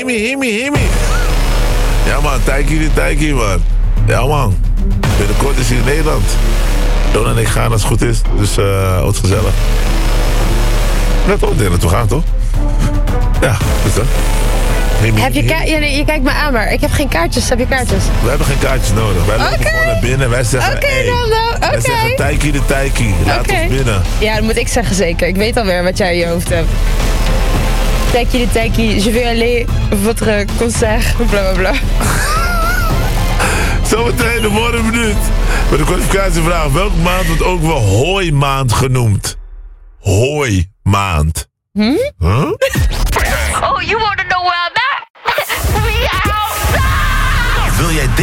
Himi. Ja man, Taiki man. Ja man. Binnenkort is hij in Nederland. Don en ik gaan als het goed is. Dus wat gezellig. Net ook naartoe gaan toch? Ja, dus dat. Heb je je kijkt me aan, maar ik heb geen kaartjes. Heb je kaartjes? We hebben geen kaartjes nodig. Wij lopen gewoon naar binnen. Wij zeggen, wij zeggen Taiki. Laat ons binnen. Ja, dat moet ik zeggen zeker. Ik weet alweer wat jij in je hoofd hebt. Taiki, je vais aller votre concert, blablabla. Zometeen de volgende minuut. Met de kwalificatievraag. Welke maand wordt ook wel hooimaand genoemd? Hooimaand. Hm? Huh? Oh, you want to know where I'm at? We outside! Wil jij